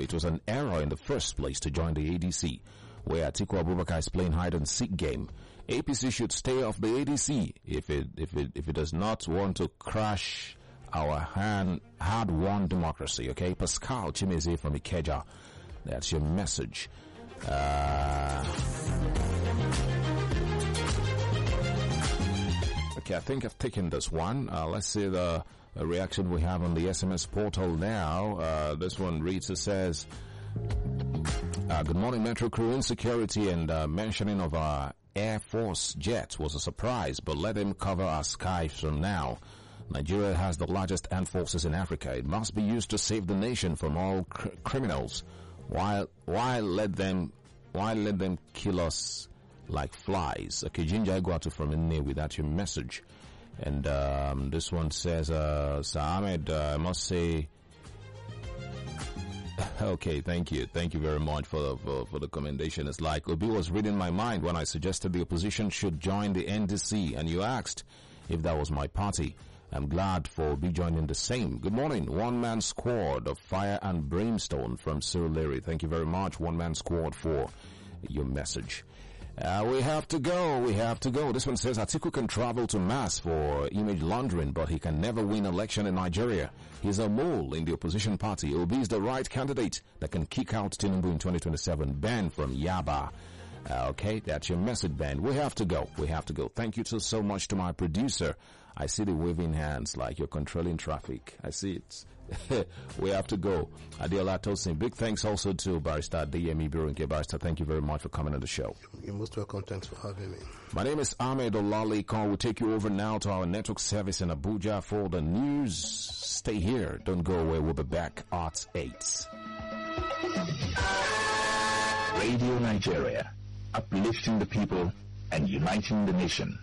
it was an error in the first place to join the ADC, where Atiku Abubakar is playing hide and seek game. APC should stay off the ADC if it does not want to crash our hard-won democracy. Okay, Pascal Chimeze from Ikeja, that's your message. Okay, I think I've taken this one. Let's see the reaction we have on the SMS portal now. This one reads, it says, good morning, Metro crew. Insecurity and mentioning of our Air Force jets was a surprise, but let them cover our skies from now. Nigeria has the largest armed forces in Africa. It must be used to save the nation from all criminals. Why let them kill us like flies? Okay, Jinja Iguatu from Nne without your message. And this one says, Sir Ahmed, I must say, okay, thank you very much for the commendation. It's like Obi was reading my mind when I suggested the opposition should join the NDC, and you asked if that was my party. I'm glad for Obi joining the same. Good morning, one-man squad of fire and brimstone from Surulere. Thank you very much, one-man squad, for your message. We have to go. This one says Atiku can travel to mass for image laundering, but he can never win election in Nigeria. He's a mole in the opposition party. Obi is the right candidate that can kick out Tinubu in 2027. Ben from Yaba. Okay, that's your message, Ben. We have to go. Thank you so much to my producer. I see the waving hands like you're controlling traffic. I see it. We have to go. Adiola Tosin. Big thanks also to Barrister DME Burunke. Barrister, thank you very much for coming on the show. You're most welcome. Thanks for having me. My name is Ahmed Olalekan. We'll take you over now to our network service in Abuja for the news. Stay here. Don't go away. We'll be back at 8. Radio Nigeria, uplifting the people and uniting the nation.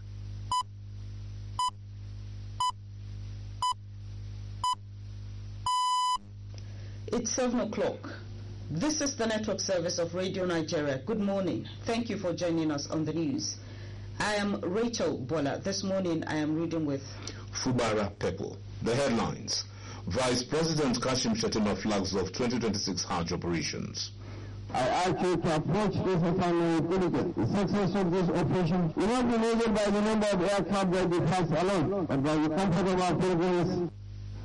It's 7 o'clock. This is the network service of Radio Nigeria. Good morning. Thank you for joining us on the news. I am Rachel Bola. This morning I am reading with Fubara Pepo. The headlines. Vice President Kashim Shettima flags off 2026 Hajj operations. I ask you to approach this assignment with diligence. The success of this operation will not be measured by the number of aircraft that depart alone, but by the comfort of our pilgrims.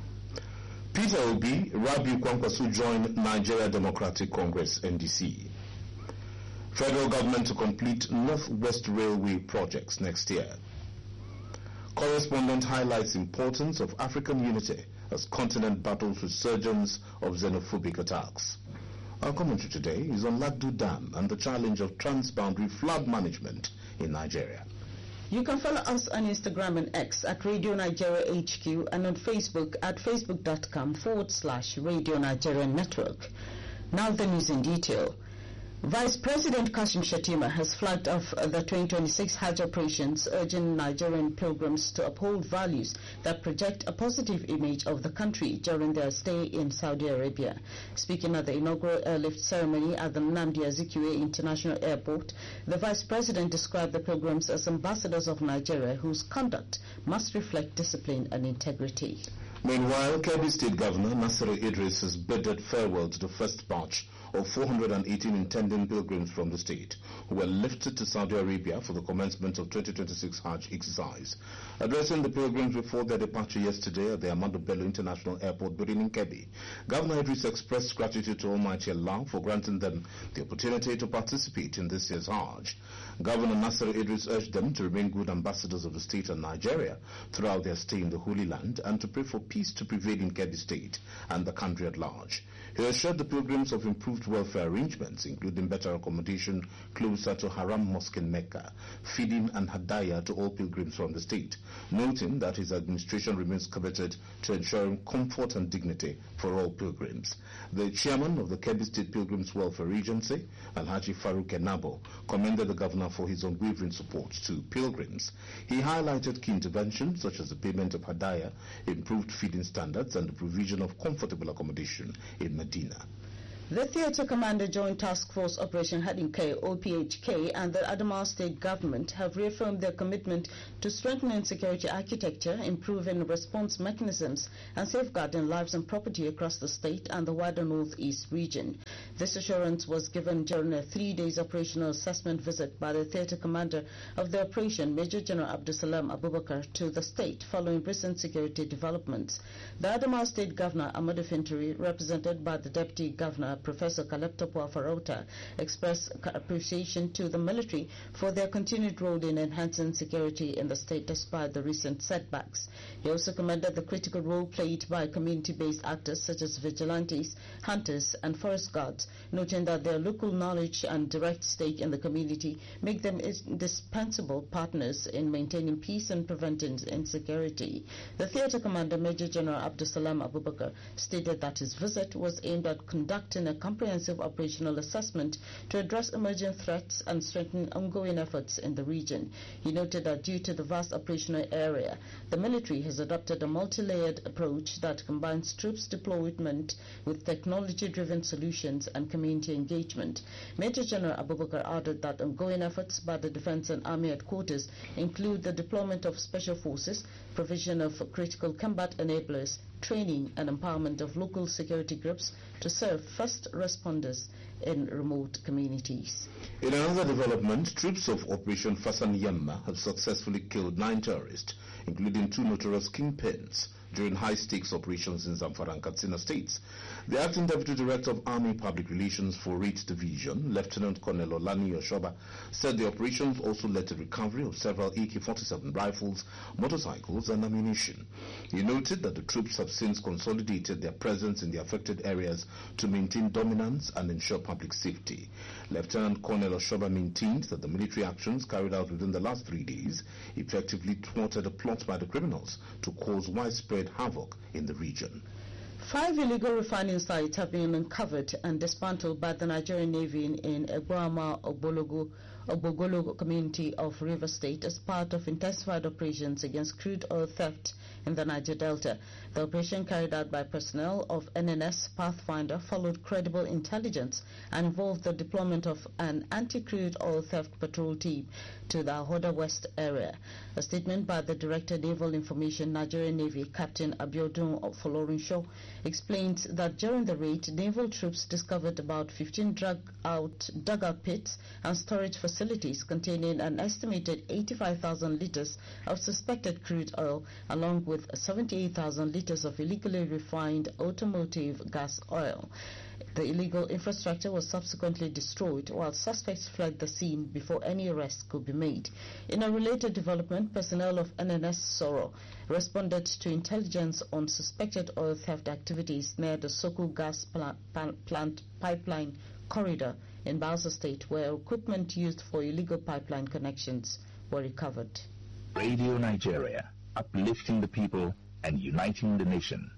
Peter Obi, Rabiu Kwankwaso joined Nigeria Democratic Congress NDC. Federal government to complete Northwest Railway projects next year. Correspondent highlights importance of African unity as continent battles resurgence of xenophobic attacks. Our commentary today is on Lagdo Dam and the challenge of transboundary flood management in Nigeria. You can follow us on Instagram and X at Radio Nigeria HQ and on Facebook at facebook.com/Radio Nigeria Network. Now the news in detail. Vice President Kashim Shettima has flagged off the 2026 Hajj operations, urging Nigerian pilgrims to uphold values that project a positive image of the country during their stay in Saudi Arabia. Speaking at the inaugural airlift ceremony at the Nnamdi Azikiwe International Airport, the Vice President described the pilgrims as ambassadors of Nigeria whose conduct must reflect discipline and integrity. Meanwhile, Kebbi State Governor Nasir Idris has bidded farewell to the first batch of 418 intending pilgrims from the state who were lifted to Saudi Arabia for the commencement of 2026 Hajj exercise. Addressing the pilgrims before their departure yesterday at the Ahmadu Bello International Airport building in Kebbi, Governor Idris expressed gratitude to Almighty Allah for granting them the opportunity to participate in this year's Hajj. Governor Nasir Idris urged them to remain good ambassadors of the state and Nigeria throughout their stay in the Holy Land and to pray for peace to prevail in Kebbi State and the country at large. He assured the pilgrims of improved welfare arrangements, including better accommodation closer to Haram Mosque in Mecca, feeding and hadaya to all pilgrims from the state, noting that his administration remains committed to ensuring comfort and dignity for all pilgrims. The chairman of the Kebbi State Pilgrims Welfare Agency, Alhaji Farouk Enabo, commended the governor for his unwavering support to pilgrims. He highlighted key interventions such as the payment of hadaya, improved feeding standards, and the provision of comfortable accommodation in Medina. The Theatre Commander Joint Task Force Operation Heading K, OPHK, and the Adamawa State Government have reaffirmed their commitment to strengthening security architecture, improving response mechanisms, and safeguarding lives and property across the state and the wider Northeast region. This assurance was given during a 3-day operational assessment visit by the Theatre Commander of the operation, Major General Abdusalam Abubakar, to the state following recent security developments. The Adamawa State Governor, Amadou Fintiri, represented by the Deputy Governor, Professor Kaleptopua Farota, expressed appreciation to the military for their continued role in enhancing security in the state despite the recent setbacks. He also commended the critical role played by community-based actors such as vigilantes, hunters, and forest guards, noting that their local knowledge and direct stake in the community make them indispensable partners in maintaining peace and preventing insecurity. The Theatre Commander, Major General Abdusalam Abubakar, stated that his visit was aimed at conducting a comprehensive operational assessment to address emerging threats and strengthen ongoing efforts in the region. He noted that due to the vast operational area, the military has adopted a multi-layered approach that combines troops deployment with technology-driven solutions and community engagement. Major General Abubakar added that ongoing efforts by the Defense and Army headquarters include the deployment of special forces, provision of critical combat enablers, training and empowerment of local security groups to serve first responders in remote communities. In another development, troops of Operation Fasan Yamma have successfully killed 9 terrorists, including 2 notorious kingpins, during high-stakes operations in Zamfara and Katsina states. The acting Deputy Director of Army Public Relations for Rate Division, Lieutenant Colonel Olani Oshoba, said the operations also led to recovery of several AK-47 rifles, motorcycles and ammunition. He noted that the troops have since consolidated their presence in the affected areas to maintain dominance and ensure public safety. Lieutenant Colonel Oshoba maintained that the military actions carried out within the last 3 days effectively thwarted a plot by the criminals to cause widespread havoc in the region. 5 illegal refining sites have been uncovered and dismantled by the Nigerian Navy in Eguama Ogbogolo community of River State as part of intensified operations against crude oil theft in the Niger Delta. The operation, carried out by personnel of NNS Pathfinder, followed credible intelligence and involved the deployment of an anti-crude oil theft patrol team to the Ahoda West area. A statement by the Director Naval Information, Nigerian Navy, Captain Abiodun Folorinshaw, explains that during the raid, naval troops discovered about 15 dugout pits and storage facilities containing an estimated 85,000 liters of suspected crude oil, along with 78,000 liters of illegally refined automotive gas oil. The illegal infrastructure was subsequently destroyed while suspects fled the scene before any arrests could be made. In a related development, personnel of NNS Soro responded to intelligence on suspected oil theft activities near the Soko gas plant pipeline corridor in Bausa State, where equipment used for illegal pipeline connections were recovered. Radio Nigeria, uplifting the people and uniting the nation.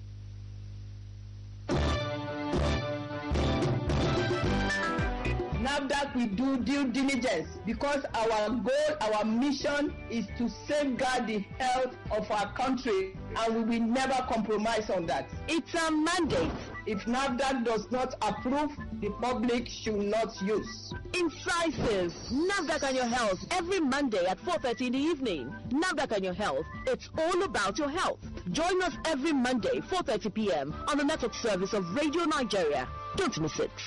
NAFDAC will do due diligence because our goal, our mission is to safeguard the health of our country, and we will never compromise on that. It's a mandate. If NAFDAC does not approve, the public should not use. Incisive. NAFDAC and your health every Monday at 4:30 in the evening. NAFDAC and your health. It's all about your health. Join us every Monday, 4:30 p.m. on the network service of Radio Nigeria. Don't miss it.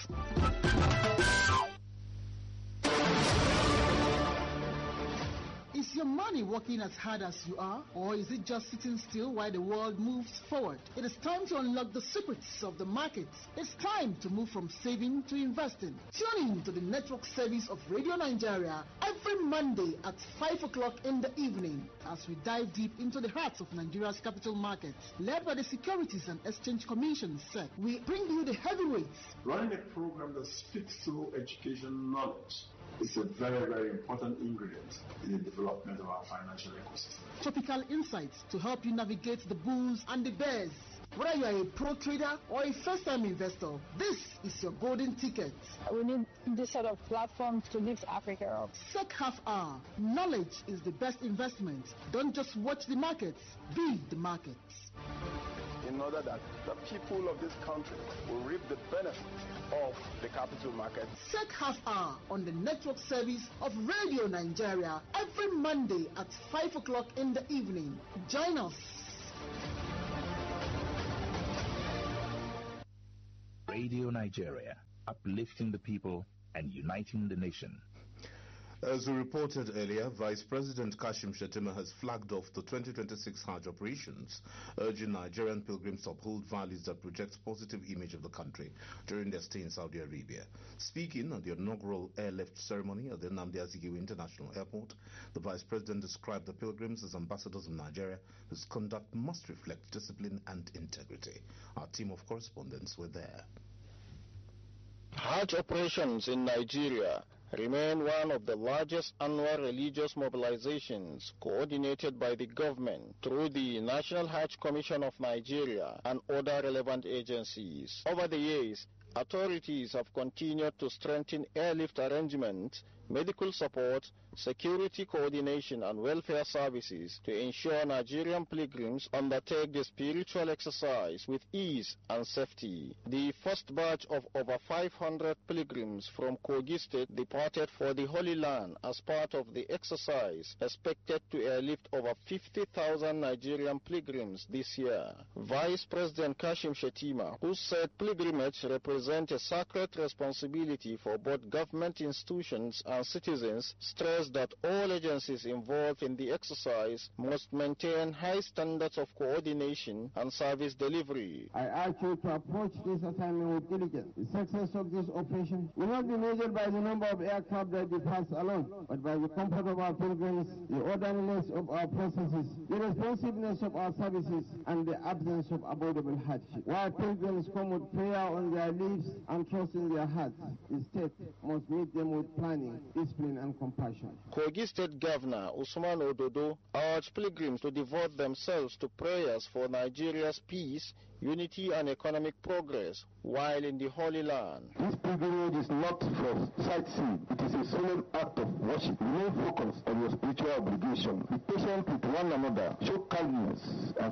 Is your money working as hard as you are, or is it just sitting still while the world moves forward? It is time to unlock the secrets of the markets. It's time to move from saving to investing. Tune in to the network service of Radio Nigeria every Monday at 5 o'clock in the evening as we dive deep into the hearts of Nigeria's capital markets. Led by the Securities and Exchange Commission, SEC, we bring you the heavyweights. Running a program that speaks through education knowledge is a very, very important ingredient in the development of our financial ecosystem. Topical insights to help you navigate the bulls and the bears. Whether you are a pro trader or a first-time investor, this is your golden ticket. We need this sort of platform to lift Africa up. SEC Half Hour. Knowledge is the best investment. Don't just watch the markets, be the markets. In order that the people of this country will reap the benefits capital market. Set half hour on the network service of Radio Nigeria every Monday at 5 o'clock in the evening. Join us. Radio Nigeria, uplifting the people and uniting the nation. As we reported earlier, Vice President Kashim Shettima has flagged off the 2026 Hajj operations, urging Nigerian pilgrims to uphold values that project positive image of the country during their stay in Saudi Arabia. Speaking at the inaugural airlift ceremony at the Nnamdi Azikiwe International Airport, the Vice President described the pilgrims as ambassadors of Nigeria whose conduct must reflect discipline and integrity. Our team of correspondents were there. Hajj operations in Nigeria remain one of the largest annual religious mobilizations coordinated by the government through the National Hajj Commission of Nigeria and other relevant agencies. Over the years, authorities have continued to strengthen airlift arrangements, medical support, security coordination and welfare services to ensure Nigerian pilgrims undertake the spiritual exercise with ease and safety. The first batch of over 500 pilgrims from Kogi State departed for the Holy Land as part of the exercise, expected to airlift over 50,000 Nigerian pilgrims this year. Vice President Kashim Shettima, who said pilgrimage represents a sacred responsibility for both government institutions and citizens, stressed that all agencies involved in the exercise must maintain high standards of coordination and service delivery. I ask you to approach this assignment with diligence. The success of this operation will not be measured by the number of aircraft that depart alone, but by the comfort of our pilgrims, the orderliness of our processes, the responsiveness of our services, and the absence of avoidable hardship. While pilgrims come with prayer on their lips and trust in their hearts, the state must meet them with planning, discipline, and compassion. Kogi State Governor Usman Ododo urged pilgrims to devote themselves to prayers for Nigeria's peace, unity and economic progress while in the Holy Land. This pilgrimage is not for sightseeing. It is a solemn act of worship. Remain focused on your spiritual obligation. Be patient with one another. Show kindness and